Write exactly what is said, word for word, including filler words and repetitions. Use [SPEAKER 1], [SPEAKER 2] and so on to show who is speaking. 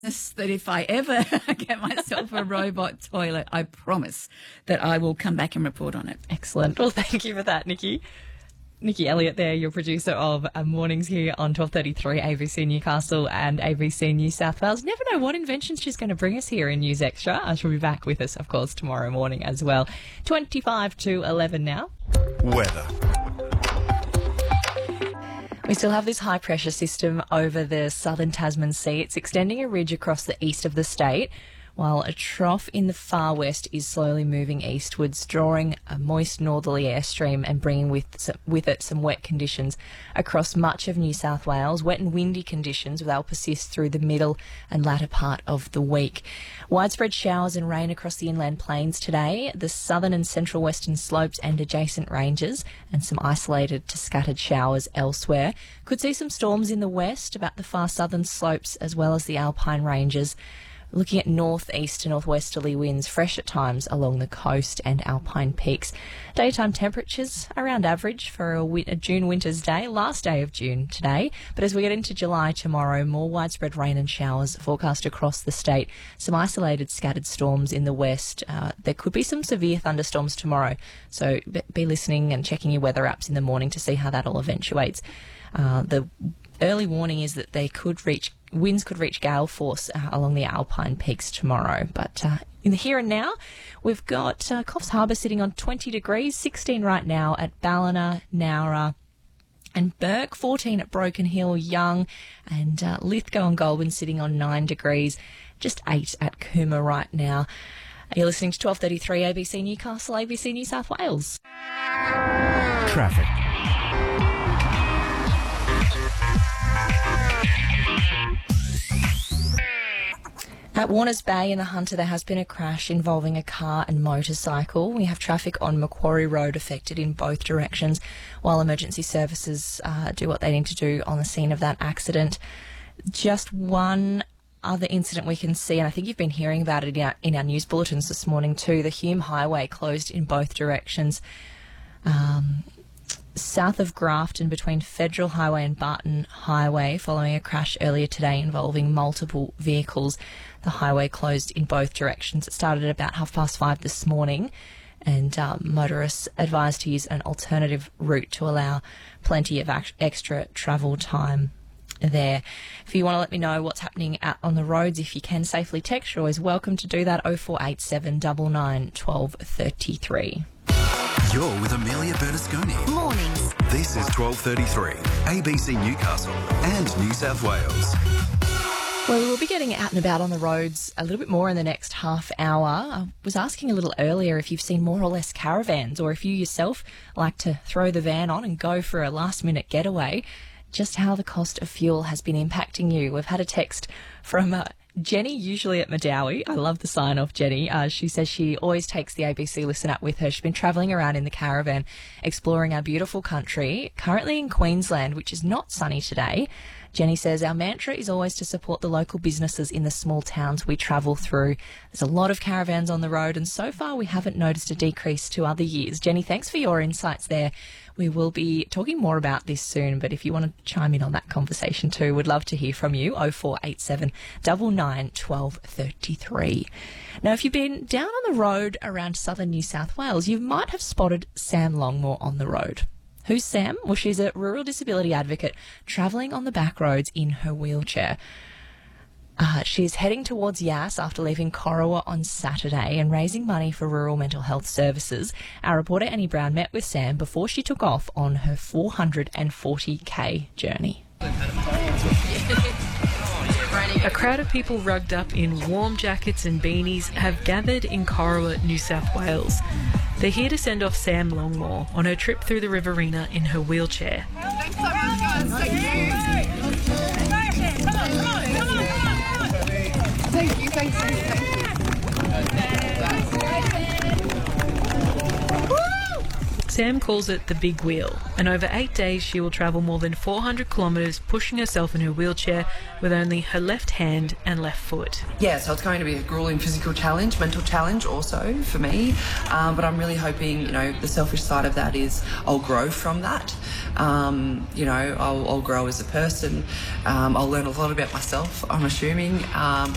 [SPEAKER 1] that if I ever get myself a robot toilet, I promise that I will come back and report on it.
[SPEAKER 2] Excellent. Well, thank you for that, Nikki. Nikki Elliott there, your producer of uh, Mornings here on twelve thirty-three A B C Newcastle and A B C New South Wales. Never know what invention she's going to bring us here in News Extra. Uh, she'll be back with us, of course, tomorrow morning as well. twenty-five to eleven now.
[SPEAKER 3] Weather.
[SPEAKER 2] We still have this high-pressure system over the southern Tasman Sea. It's extending a ridge across the east of the state, while a trough in the far west is slowly moving eastwards, drawing a moist northerly airstream and bringing with with it some wet conditions across much of New South Wales. Wet and windy conditions, they'll persist through the middle and latter part of the week. Widespread showers and rain across the inland plains today, the southern and central western slopes and adjacent ranges, and some isolated to scattered showers elsewhere. Could see some storms in the west, about the far southern slopes as well as the alpine ranges. Looking at north-east to northwesterly winds, fresh at times along the coast and alpine peaks. Daytime temperatures around average for a, a June winter's day, last day of June today. But as we get into July tomorrow, more widespread rain and showers forecast across the state. Some isolated scattered storms in the west. Uh, there could be some severe thunderstorms tomorrow, so be listening and checking your weather apps in the morning to see how that all eventuates. Uh, the early warning is that they could reach winds could reach gale force uh, along the alpine peaks tomorrow. But uh, in the here and now, we've got uh, Coffs Harbour sitting on twenty degrees, sixteen right now at Ballina, Nowra and Burke, fourteen at Broken Hill, Young, and uh, Lithgow and Goulburn sitting on nine degrees, just eight at Cooma right now. You're listening to twelve thirty-three A B C Newcastle, A B C New South Wales.
[SPEAKER 3] Traffic.
[SPEAKER 2] At Warners Bay in the Hunter, there has been a crash involving a car and motorcycle. We have traffic on Macquarie Road affected in both directions, while emergency services uh, do what they need to do on the scene of that accident. Just one other incident we can see, and I think you've been hearing about it in our, in our news bulletins this morning too. The Hume Highway closed in both directions. Um... South of Grafton between Federal Highway and Barton Highway following a crash earlier today involving multiple vehicles. The highway closed in both directions. It started at about half past five this morning, and um, motorists advised to use an alternative route to allow plenty of act- extra travel time there. If you want to let me know what's happening out on the roads, if you can safely text, you're always welcome to do that. oh four eight seven nine nine one two three three.
[SPEAKER 3] You're with Amelia Bernasconi.
[SPEAKER 4] Mornings.
[SPEAKER 3] This is twelve thirty-three, A B C Newcastle and New South Wales.
[SPEAKER 2] Well, we'll be getting out and about on the roads a little bit more in the next half hour. I was asking a little earlier if you've seen more or less caravans, or if you yourself like to throw the van on and go for a last-minute getaway, just how the cost of fuel has been impacting you. We've had a text from Uh, Jenny, usually at Madawi. I love the sign-off, Jenny. Uh, she says she always takes the A B C Listen App with her. She's been travelling around in the caravan, exploring our beautiful country, currently in Queensland, which is not sunny today. Jenny says, our mantra is always to support the local businesses in the small towns we travel through. There's a lot of caravans on the road, and so far we haven't noticed a decrease to other years. Jenny, thanks for your insights there. We will be talking more about this soon, but if you want to chime in on that conversation too, we'd love to hear from you. oh four eight seven nine nine one two three three. Now, if you've been down on the road around southern New South Wales, you might have spotted Sam Longmore on the road. Who's Sam? Well, she's a rural disability advocate travelling on the back roads in her wheelchair. Uh, she's heading towards Yass after leaving Corowa on Saturday and raising money for rural mental health services. Our reporter Annie Brown met with Sam before she took off on her four hundred forty k journey.
[SPEAKER 5] A crowd of people rugged up in warm jackets and beanies have gathered in Corowa, New South Wales. They're here to send off Sam Longmore on her trip through the Riverina in her wheelchair.
[SPEAKER 6] Thanks so much, guys. Thank you. Thank you, thank you, thank you.
[SPEAKER 5] Sam calls it the big wheel, and over eight days she will travel more than four hundred kilometres pushing herself in her wheelchair with only her left hand and left foot.
[SPEAKER 7] Yeah, so it's going to be a grueling physical challenge, mental challenge also for me, um, but I'm really hoping, you know, the selfish side of that is I'll grow from that. Um, you know, I'll, I'll grow as a person. Um, I'll learn a lot about myself, I'm assuming. Um,